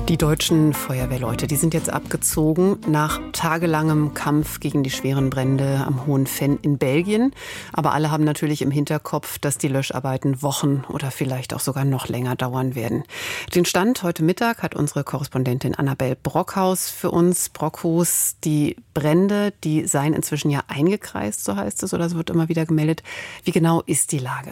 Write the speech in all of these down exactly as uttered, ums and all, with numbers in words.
Die deutschen Feuerwehrleute, die sind jetzt abgezogen nach tagelangem Kampf gegen die schweren Brände am Hohen Venn in Belgien. Aber alle haben natürlich im Hinterkopf, dass die Löscharbeiten Wochen oder vielleicht auch sogar noch länger dauern werden. Den Stand heute Mittag hat unsere Korrespondentin Annabel Brockhaus für uns. Brockhaus, die Brände, die seien inzwischen ja eingekreist, so heißt es, oder so wird immer wieder gemeldet. Wie genau ist die Lage?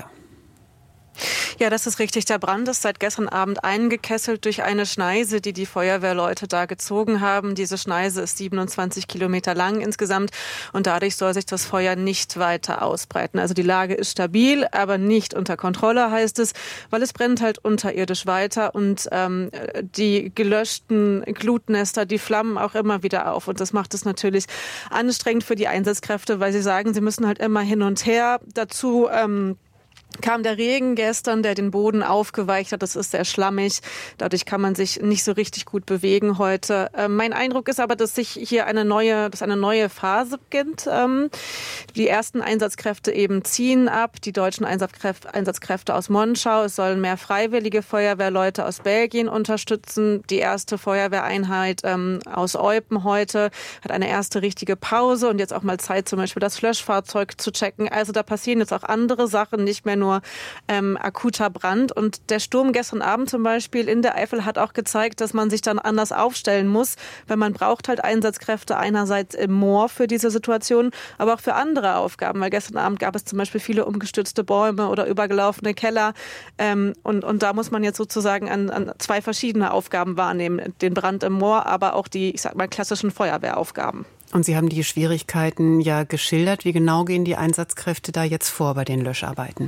Ja, das ist richtig. Der Brand ist seit gestern Abend eingekesselt durch eine Schneise, die die Feuerwehrleute da gezogen haben. Diese Schneise ist siebenundzwanzig Kilometer lang insgesamt und dadurch soll sich das Feuer nicht weiter ausbreiten. Also die Lage ist stabil, aber nicht unter Kontrolle, heißt es, weil es brennt halt unterirdisch weiter und ähm, die gelöschten Glutnester, die flammen auch immer wieder auf. Und das macht es natürlich anstrengend für die Einsatzkräfte, weil sie sagen, sie müssen halt immer hin und her. Dazu ähm, kam der Regen gestern, der den Boden aufgeweicht hat. Das ist sehr schlammig. Dadurch kann man sich nicht so richtig gut bewegen heute. Ähm, mein Eindruck ist aber, dass sich hier eine neue, dass eine neue Phase beginnt. Ähm, die ersten Einsatzkräfte eben ziehen ab. Die deutschen Einsatzkräfte, Einsatzkräfte aus Monschau. Es sollen mehr freiwillige Feuerwehrleute aus Belgien unterstützen. Die erste Feuerwehreinheit ähm, aus Eupen heute hat eine erste richtige Pause und jetzt auch mal Zeit, zum Beispiel das Löschfahrzeug zu checken. Also da passieren jetzt auch andere Sachen, nicht mehr nur nur ähm, akuter Brand. Und der Sturm gestern Abend zum Beispiel in der Eifel hat auch gezeigt, dass man sich dann anders aufstellen muss, weil man braucht halt Einsatzkräfte einerseits im Moor für diese Situation, aber auch für andere Aufgaben, weil gestern Abend gab es zum Beispiel viele umgestürzte Bäume oder übergelaufene Keller ähm, und, und da muss man jetzt sozusagen an, an zwei verschiedene Aufgaben wahrnehmen, den Brand im Moor, aber auch die, ich sag mal, klassischen Feuerwehraufgaben. Und Sie haben die Schwierigkeiten ja geschildert. Wie genau gehen die Einsatzkräfte da jetzt vor bei den Löscharbeiten?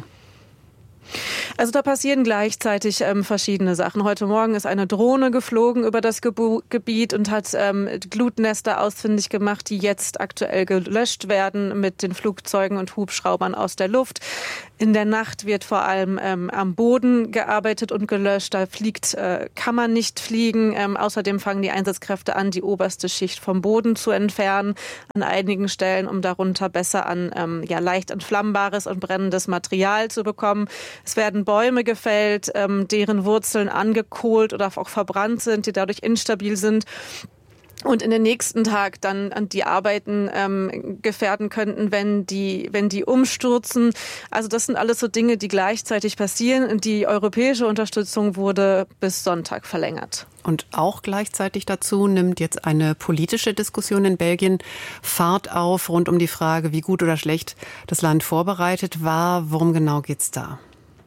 Also da passieren gleichzeitig ähm, verschiedene Sachen. Heute Morgen ist eine Drohne geflogen über das Gebu- Gebiet und hat ähm, Glutnester ausfindig gemacht, die jetzt aktuell gelöscht werden mit den Flugzeugen und Hubschraubern aus der Luft. In der Nacht wird vor allem ähm, am Boden gearbeitet und gelöscht. Da fliegt, äh, kann man nicht fliegen. Ähm, außerdem fangen die Einsatzkräfte an, die oberste Schicht vom Boden zu entfernen an einigen Stellen, um darunter besser an ähm, ja, leicht entflammbares und brennendes Material zu bekommen. Es werden Bäume gefällt, ähm, deren Wurzeln angekohlt oder auch verbrannt sind, die dadurch instabil sind. Und in den nächsten Tag dann an die Arbeiten ähm, gefährden könnten, wenn die, wenn die umstürzen. Also das sind alles so Dinge, die gleichzeitig passieren. Die europäische Unterstützung wurde bis Sonntag verlängert. Und auch gleichzeitig dazu nimmt jetzt eine politische Diskussion in Belgien Fahrt auf, rund um die Frage, wie gut oder schlecht das Land vorbereitet war. Worum genau geht's da?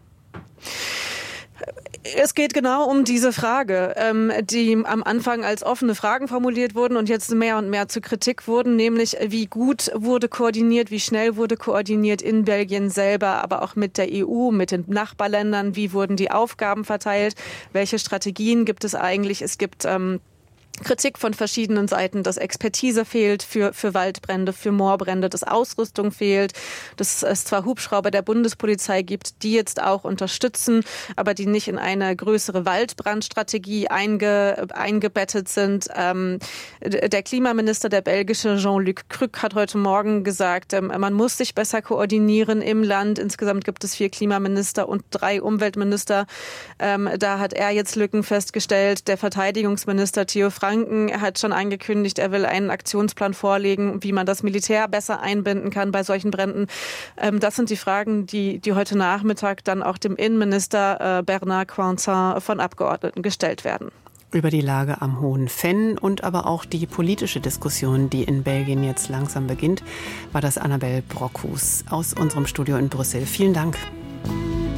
Es geht genau um diese Frage, ähm, die am Anfang als offene Fragen formuliert wurden und jetzt mehr und mehr zur Kritik wurden, nämlich wie gut wurde koordiniert, wie schnell wurde koordiniert in Belgien selber, aber auch mit der E U, mit den Nachbarländern, wie wurden die Aufgaben verteilt, welche Strategien gibt es eigentlich, es gibt ähm, Kritik von verschiedenen Seiten, dass Expertise fehlt für, für Waldbrände, für Moorbrände, dass Ausrüstung fehlt, dass es zwar Hubschrauber der Bundespolizei gibt, die jetzt auch unterstützen, aber die nicht in eine größere Waldbrandstrategie einge, eingebettet sind. Ähm, der Klimaminister, der belgische Jean-Luc Cruc, hat heute Morgen gesagt, ähm, man muss sich besser koordinieren im Land. Insgesamt gibt es vier Klimaminister und drei Umweltminister. Ähm, da hat er jetzt Lücken festgestellt. Der Verteidigungsminister Theo Franken Er hat schon angekündigt, er will einen Aktionsplan vorlegen, wie man das Militär besser einbinden kann bei solchen Bränden. Das sind die Fragen, die, die heute Nachmittag dann auch dem Innenminister Bernard Cointin von Abgeordneten gestellt werden. Über die Lage am Hohen Venn und aber auch die politische Diskussion, die in Belgien jetzt langsam beginnt, war das Annabel Brockhaus aus unserem Studio in Brüssel. Vielen Dank.